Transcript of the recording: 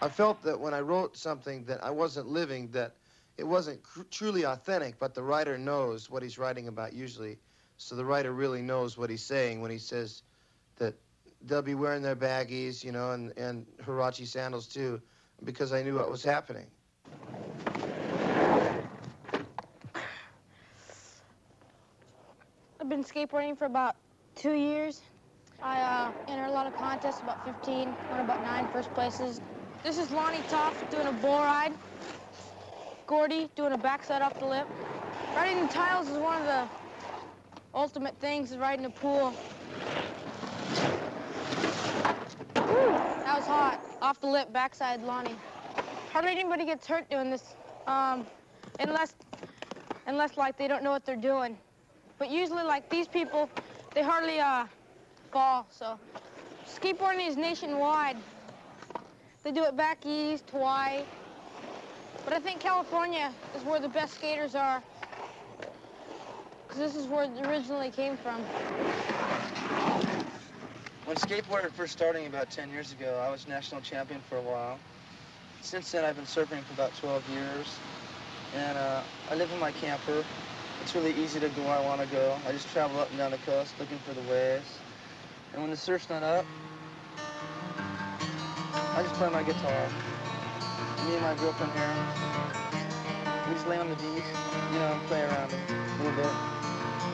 I felt that when I wrote something that I wasn't living, that it wasn't truly authentic, but the writer knows what he's writing about usually. So the writer really knows what he's saying when he says that they'll be wearing their baggies, you know, and Huarache sandals too, because I knew what was happening. I've been skateboarding for about 2 years. I entered a lot of contests, about 15, won about 9 first places. This is Lonnie Toft doing a bull ride. Gordy doing a backside off the lip. Riding the tiles is one of the ultimate things, is riding a pool. Woo, that was hot. Off the lip, backside Lonnie. Hardly anybody gets hurt doing this, unless like they don't know what they're doing. But usually, like these people, they hardly fall. So skateboarding is nationwide. They do it back east, Hawaii. But I think California is where the best skaters are, because this is where it originally came from. When skateboarding first starting about 10 years ago, I was national champion for a while. Since then, I've been surfing for about 12 years. And I live in my camper. It's really easy to go where I want to go. I just travel up and down the coast looking for the waves. And when the surf's not up, I just play my guitar. Me and my girlfriend here, we just lay on the beach, you know, and play around a little bit.